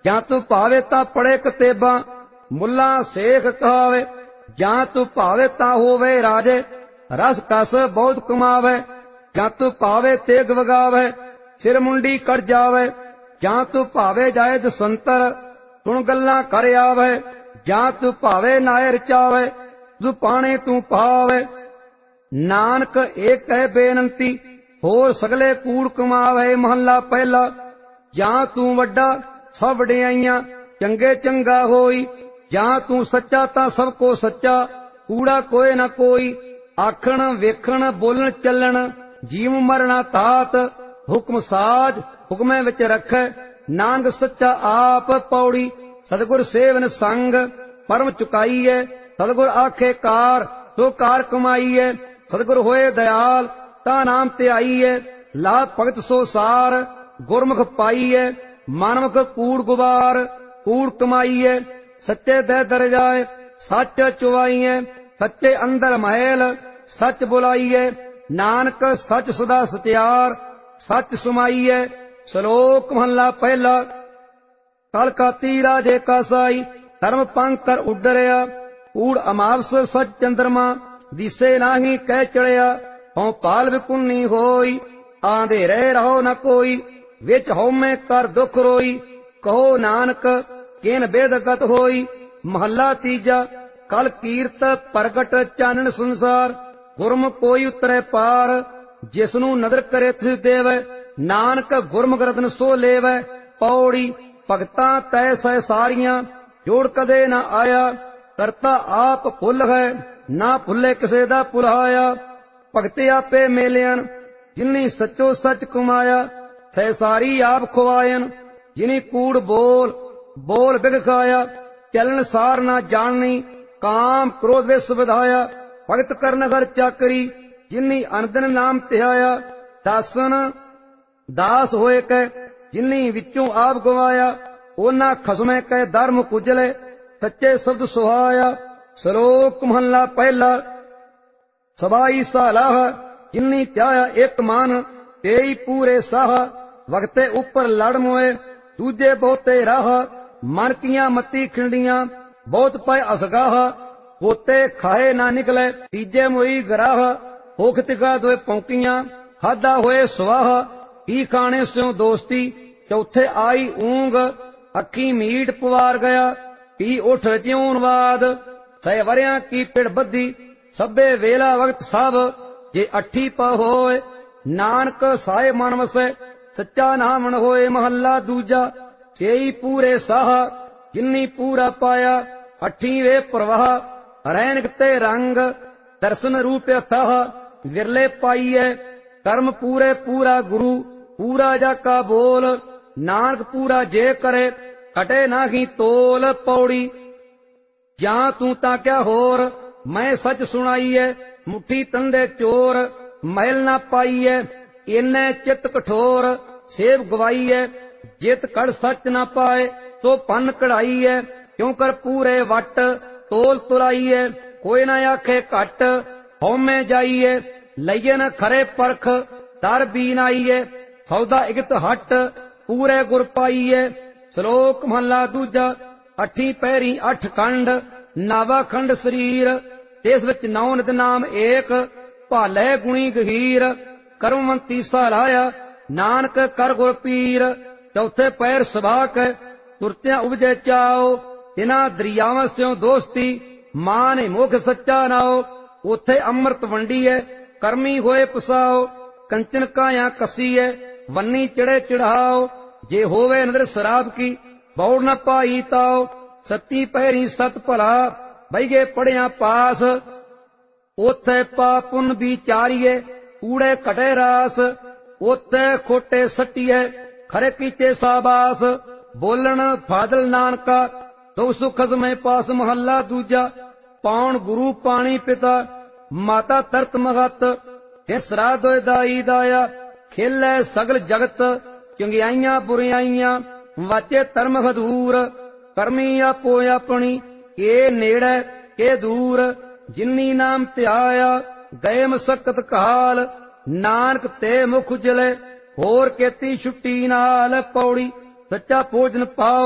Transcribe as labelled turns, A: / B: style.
A: ਜਾਂ ਤੂੰ ਭਾਵੇਂ ਤਾਂ ਪੜ੍ਹੇ ਕਿਤਾਬਾਂ ਮੁੱਲਾ ਸੇਖ ਕਹਾਵੇ, ਜਾਂ ਤੂੰ ਭਾਵੇਂ ਤਾਂ ਹੋਵੇ ਰਾਜੇ ਰਸ ਕਸ ਬਹੁਤ ਕਮਾਵੇ, ਜਾਂ ਤੂੰ ਭਾਵੇਂ ਤੇਗ ਵਗਾਵੇ ਸਿਰ ਮੁੰਡੀ ਕਰ ਜਾਵੇ, ਜਾਂ ਤੂੰ ਭਾਵੇਂ ਜਾਏ ਦਸੰਤਰ ਸੁਣ ਗੱਲਾਂ ਕਰ ਆਵੇ, ਜਾਂ ਤੂੰ ਭਾਵੇਂ ਨਾਏ ਰਚਾਵੇ ਤੂੰ ਪਾਣੇ ਤੂੰ ਪਾਵੇ। ਨਾਨਕ ਏਕ ਹੈ ਬੇਨੰਤੀ ਹੋਰ ਸਗਲੇ ਕੂੜ ਕਮਾਵੇ। ਮਹੱਲਾ ਪਹਿਲਾ। ਜਾਂ ਤੂੰ ਵੱਡਾ ਸਭ ਵਡਿਆਈਆਂ ਚੰਗੇ ਚੰਗਾ ਹੋਈ, ਜਾਂ ਤੂੰ ਸੱਚਾ ਤਾਂ ਸਭ ਕੋ ਸੱਚਾ ਕੂੜਾ ਕੋਏ ਨਾ ਕੋਈ। ਆਖਣ ਵੇਖਣ ਬੋਲਣ ਚੱਲਣ ਜੀਵ ਮਰਣਾ ਤਾਤ, ਹੁਕਮ ਸਾਜ ਹੁਕਮੇ ਵਿੱਚ ਰੱਖੈ ਨਾਨਕ ਸੱਚਾ ਆਪ। ਪੌੜੀ। ਸਤਿਗੁਰ ਸੇਵਨ ਸੰਗ ਪਰਮ ਚੁਕਾਈਐ, ਸਤਿਗੁਰ ਆਖੇ ਕਾਰ ਸੋ ਕਾਰ ਕਮਾਈਐ। ਸਤਿਗੁਰ ਹੋਏ ਦਇਆਲ ਤਾਂ ਨਾਮ ਧਿਆਈਐ, ਲਾਭ ਭਗਤ ਸੋ ਸਾਰ ਗੁਰਮੁਖ ਪਾਈਐ। ਮਨਮੁਖ ਕੂੜ ਗੁਬਾਰ ਕੂੜ ਕਮਾਈਐ, ਸੱਚੇ ਦਹਿ ਦਰ ਜਾਏ ਸੱਚ ਚੁਵਾਈਐ। ਸੱਚੇ ਅੰਦਰ ਮਹਿਲ ਸੱਚ ਬੁਲਾਈਐ, ਨਾਨਕ ਸੱਚ ਸਦਾ ਸਤਿਆਰ ਸੱਚ ਸਮਾਈਐ। ਸ਼ਲੋਕ ਮਹੱਲਾ ਪਹਿਲਾ। ਕਲਕਾਤੀ ਰਾਜੇ ਕਾ ਸਾਈ ਧਰਮ ਪੰਥ ਕਰ ਉੱਡਰਿਆ, ਕੂੜ ਅਮਾਵਸ ਸੱਚ ਚੰਦਰਮਾ ਦਿਸੇ ਨਾਹੀ ਕਹਿ ਚੜਿਆ। ਹਉ ਪਾਲ ਵਿਕੁੰਨੀ ਹੋਈ ਆਂਧੇਰੇ ਰਹੋ ਨ ਕੋਈ, ਵਿੱਚ ਹਉਮੈ ਕਰ ਦੁਖ ਰੋਈ ਕਹੋ ਨਾਨਕ ਕਿਨ ਬੇਦਗਤ ਹੋਈ। ਮਹੱਲਾ ਤੀਜਾ। ਕਲ ਕੀਰਤ ਪ੍ਰਗਟ ਚਾਨਣ ਸੰਸਾਰ, ਗੁਰਮੁਖ ਕੋਈ ਉਤਰੇ ਪਾਰ। ਜਿਸਨੂੰ ਨਦਰ ਕਰੇ ਤਿਸ ਦੇਵੈ, ਨਾਨਕ ਗੁਰਮੁਖ ਰਤਨ ਸੋ ਲੇਵੈ। ਪੌੜੀ। ਭਗਤਾਂ ਤੈ ਸਹਿ ਸਾਰੀਆਂ ਜੋੜ ਕਦੇ ਨਾ ਆਇਆ, ਕਰਤਾ ਆਪ ਭੁੱਲ ਹੈ ਨਾ ਭੁੱਲੇ ਕਿਸੇ ਦਾ ਭੁਲਾਇਆ। ਭਗਤੇ ਆਪੇ ਮੇਲਿਆਨ ਜਿਨੀ ਸੱਚੋ ਸੱਚ ਕਮਾਇਆ, ਸਹਿ ਸਾਰੀ ਆਪ ਖਵਾਇਨ ਜਿਨੀ ਕੂੜ ਬੋਲ ਬੋਲ ਬਿਗ ਖਾਇਆ। ਚਲਨ ਸਾਰ ਨਾ ਜਾਣਨੀ ਕਾਮ ਕ੍ਰੋਧ ਵਿਸ ਵਿਧਾਇਆ, ਭਗਤ ਕਰਨ ਹਰ ਚਾਕਰੀ ਜਿਨੀ ਅਨਦਨ ਨਾਮ ਧਿਆਇਆ। ਦਾਸਨ ਦਾਸ ਹੋਏ ਕੈ ਜਿਨੀ ਵਿੱਚੋਂ ਆਪ ਗਵਾਇਆ, ਉਹਨਾਂ ਖਸਮੇ ਕੈ ਧਰਮ ਕੁਜਲੇ ਸੱਚੇ ਸ਼ਬਦ ਸੁਹਾਇਆ। ਸ਼ਲੋਕ ਮਹੱਲਾ ਪਹਿਲਾ। ਸਬਾਈ ਸਾਲਾਹ ਜਿਨੀ ਧਿਆਇਆ ਇੱਕ ਮਨ, ਤੇਈ ਪੂਰੇ ਸਾਹ। ਵਕਤੇ ਉੱਪਰ ਲੜ ਮੋਏ ਦੂਜੇ ਬਹੁਤੇ ਰਾਹ, ਮਨ ਕੀਆਂ ਮਤੀ ਖਿੰਡੀਆਂ ਬਹੁਤ ਪਏ ਅਸਗਾਹ। ਪੋਤੇ ਖਾਏ ਨਾ ਨਿਕਲੇ ਤੀਜੇ ਮੋਈ ਗਰਾਹ, ਭੁਖ ਤਿਗਾ ਦੋਏ ਪੌਂਕੀਆਂ ਖਾਦਾ ਹੋਏ ਸਵਾਹ। ਕੀ ਖਾਣੇ ਸਿਉ ਦੋਸਤੀ ਚੌਥੇ ਆਈ ਊਂਗ, ਅੱਖੀ ਮੀਟ ਪਵਾਰ ਗਿਆ ਕੀ ਉਠ ਜਿਉਣ ਬਾਦ। ਸਹਿ ਵਰਿਆਂ ਕੀ ਪਿੜ ਬੱਧੀ ਸਭੇ ਵੇਲਾ ਵਕਤ ਸਭ, ਜੇ ਅੱਠੀ ਪ ਹੋਏ ਨਾਨਕ ਸਾਏ ਮਨ ਵਸੈ ਸੱਚਾ ਨਾਮਣ ਹੋਏ। ਮਹੱਲਾ ਦੂਜਾ। ਛੇਈ ਪੂਰੇ ਸਾਹ ਜਿਨੀ ਪੂਰਾ ਪਾਇਆ, ਅੱਠੀ ਵੇ ਪ੍ਰਵਾਹ ਰੈਣਕ ਤੇ ਰੰਗ ਦਰਸ਼ਨ ਰੂਪ ਅਥਾਹ। ਵਿਰਲੇ ਪਾਈਐ ਕਰਮ ਪੂਰੇ ਪੂਰਾ ਗੁਰੂ, ਪੂਰਾ ਜਾ ਕਾ ਬੋਲ ਨਾਨਕ ਪੂਰਾ ਜੇ ਕਰੇ ਘਟੇ ਨਾਹੀ ਤੋਲ। ਪੌੜੀ। ਜਾਂ ਤੂੰ ਤਾਂ ਕਿਆ ਹੋਰ ਮੈਂ ਸੱਚ ਸੁਣਾਈਐ, ਮੁੱਠੀ ਤੰਦੇ ਚੋਰ ਮਹਿਲ ਨਾ ਪਾਈਐ। ਇੰਨੇ ਚਿੱਤ ਕਠੋਰ ਸੇਵ ਗਵਾਈਐ, ਜਿਤ ਕੜ ਸੱਚ ਨਾ ਪਾਏ ਤੋ ਪੰਨ ਕਢਾਈਐ। ਕਿਉ ਕਰ ਪੂਰੇ ਵਟ ਤੋਲ ਤੁਲਾਈਐ, ਕੋਈ ਨਾ ਆਖੇ ਘਟ ਹਉਮੈ ਜਾਈਐ। ਲਈਏ ਨ ਖਰੇ ਪਰਖ ਦਰ ਬੀਨ ਆਈਐ, ਸੌਦਾ ਇਗਤ ਹਟ ਪੂਰੇ ਗੁਰ ਪਾਈਐ। ਸ਼ਲੋਕ ਮਹੱਲਾ ਦੂਜਾ। ਅੱਠੀ ਪਹਿਰੀ ਅੱਠ ਖੰਡ ਨਾਵਾ ਖੰਡ ਸਰੀਰ, ਇਸ ਵਿੱਚ ਨੌ ਨਿਤ ਨਾਮ ਏਕ ਭਾਲੇ ਗੁਣੀ ਗਹੀਰ। ਕਰਮਵੰਤੀ ਸਲਾਇਆ ਨਾਨਕ ਕਰ ਗੁਰ ਪੀਰ, ਚੌਥੇ ਪੈਰ ਸਬਾਕ ਤੁਰਤਿਆਂ ਉਪਜੇ ਚਾਓ। ਇਨ੍ਹਾਂ ਦਰਿਆਵਾਂ ਸਿਓ ਦੋਸਤੀ ਮਾਨ ਮੁਖ ਸੱਚਾ ਨਾਓ। ਉਥੇ ਅੰਮ੍ਰਿਤ ਵੰਡੀਐ ਕਰਮੀ ਹੋਏ ਪਸਾਓ, ਕੰਚਨ ਕਾਇਆ ਕਸੀਐ ਵੰਨੀ ਚੜੇ ਚੜਾਓ। ਜੇ ਹੋਵੇ ਨਦਰ ਸ਼ਰਾਬ ਕੀ ਬੌੜ ਨ ਪਾਈ ਤਾਓ, ਸੱਤੀ ਪਹਿਰੀ ਸਤ ਭਲਾ ਬਈਗੇ ਪੜਿਆ ਪਾਸ। ਉਥੇ ਪਾਪ ਪੁੰਨ ਵਿਚਾਰੀਏ ਕੂੜੇ ਘਟੇ ਰਾਸ, ਉਥੇ ਖੋਟੇ ਸੱਟੀਏ ਖਰੇ ਕੀਤੇ ਸਾਬਾਸ। ਬੋਲਣ ਫਾਦਲ ਨਾਨਕਾ ਦੋ ਸੁਖ ਖਸਮੇ ਪਾਸ। ਮਹੱਲਾ ਦੂਜਾ। ਪਾਉਣ ਗੁਰੂ ਪਾਣੀ ਪਿਤਾ ਮਾਤਾ ਤਰਤ ਮਹਤ, ਇਸ ਰਾਹ ਦੋਇ ਦਾਈ ਦਾਇਆ ਖੇਲੇ ਸਗਲ ਜਗਤ। ਚੰਗਿਆਈਆਂ ਬੁਰਿਆਈਆਂ ਵਾਚੇ ਧਰਮ ਹਦੂਰ, ਕਰਮੀ ਆਪੋ ਆਪਣੀ ਕੇ ਨੇੜੇ ਕੇ ਦੂਰ। ਜਿਨੀ ਨਾਮ ਧਿਆਇਆ ਗਏ ਮਸਕਤ ਕਾਲ, ਨਾਨਕ ਤੇ ਮੁਖ ਉਜਲੇ ਹੋਰ ਕੀਤੀ ਛੁੱਟੀ ਨਾਲ। ਪੌੜੀ। ਸੱਚਾ ਭੋਜਨ ਪਾਓ